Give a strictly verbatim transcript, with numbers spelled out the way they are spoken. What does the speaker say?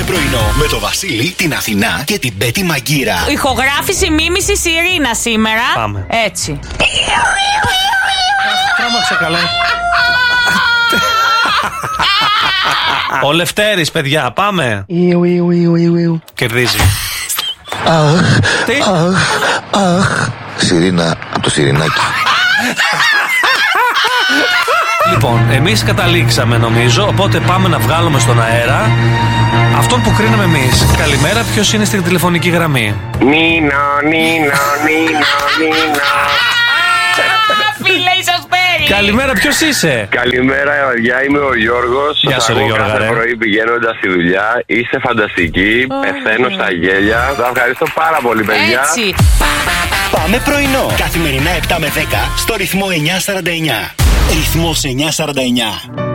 πρωινό με το Βασίλη, την Αθηνά και την Πέτη Μαγκύρα. Ηχογράφηση μίμηση Σιρήνα σήμερα. Πάμε. Έτσι. Τρόμαξε καλά. Ο Λευτέρης, παιδιά, πάμε. Ιου, ιου, ιου, ιου, ιου. Κερδίζει. Αχ, Τι? αχ, αχ. Σιρήνα από το Σιρηνάκι. Λοιπόν, εμείς καταλήξαμε νομίζω, οπότε πάμε να βγάλουμε στον αέρα αυτόν που κρίναμε εμείς. Καλημέρα, ποιος είναι στην τηλεφωνική γραμμή? Νίνο, Νίνο, Νίνο, Νίνο. Φίλε, Ισοστέρη. Καλημέρα, ποιος είσαι? Καλημέρα, παιδιά, είμαι ο Γιώργος. Γεια σου, ρε Γιώργα, κάθε ρε. πρωί πηγαίνοντας στη δουλειά. Είστε φανταστικοί, πεθαίνω στα γέλια. Θα ευχαριστώ πάρα πολύ, παιδιά. Έτσι. Πάμε πρωινό. Καθημερινά επτά με δέκα στο ρυθμό εννιά σαράντα εννιά. Ρυθμός εννιά σαράντα εννιά.